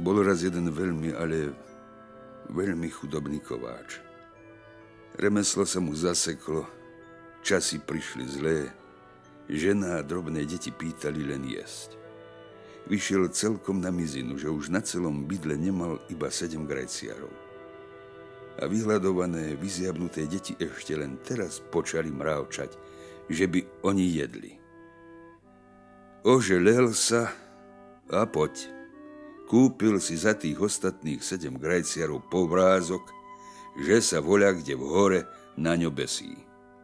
Bol raz jeden veľmi, ale veľmi chudobný kováč. Remeslo sa mu zaseklo, časy prišli zlé, žena a drobné deti pýtali len jesť. Vyšiel celkom na mizinu, že už na celom bydle nemal iba 7 grajciarov. A vyhľadované, vyziabnuté deti ešte len teraz počali mrávčať, že by oni jedli. Oželel sa a poď. Kúpil si za tých ostatných 7 grajciarov povrázok, že sa voľa kde v hore na ňo besí.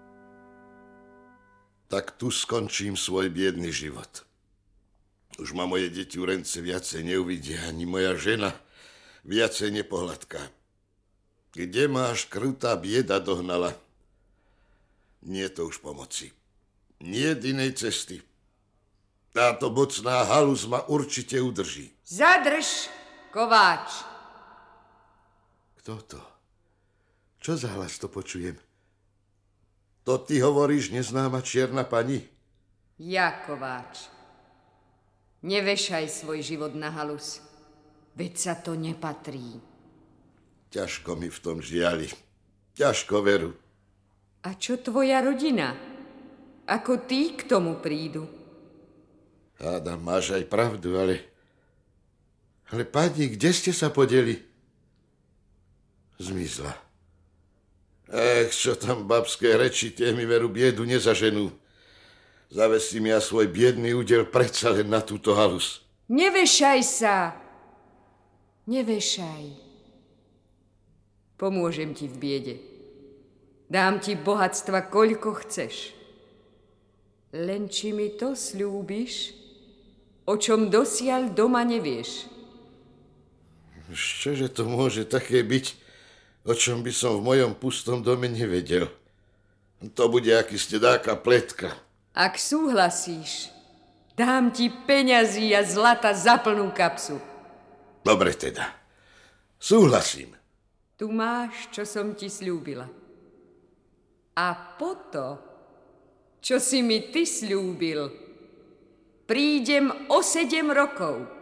Tak tu skončím svoj biedný život. Už ma moje deti urence viacej neuvidia, ani moja žena viacej nepohľadká. Kde ma až krutá bieda dohnala? Nie to už pomoci. Nie inej cesty. Táto mocná halus ma určite udrží. Zadrž, kováč. Kto to? Čo za hlas to počujem? To ty hovoríš, neznáma čierna pani? Ja, kováč. Nevešaj svoj život na halus, veď sa to nepatrí. Ťažko mi v tom žiali. Ťažko veru. A čo tvoja rodina? Ako tí k tomu prídu? Hádam, máš aj pravdu, ale pani, kde ste sa podeli? Zmizla. Čo tam babské reči, tie mi veru biedu nezaženú. Zavesím ja svoj biedný údel predsa len na túto halus. Nevešaj sa. Nevešaj. Pomôžem ti v biede. Dám ti bohatstva, koľko chceš. Len či mi to sľúbiš, o čom dosiaľ doma nevieš. Čože to môže také byť, o čom by som v mojom pustom dome nevedel? To bude akýste dáka pletka. Ak súhlasíš, dám ti peňazí a zlata za plnú kapsu. Dobre teda. Súhlasím. Tu máš, čo som ti sľúbila. A po to, čo si mi ty sľúbil, prídem o 7 rokov.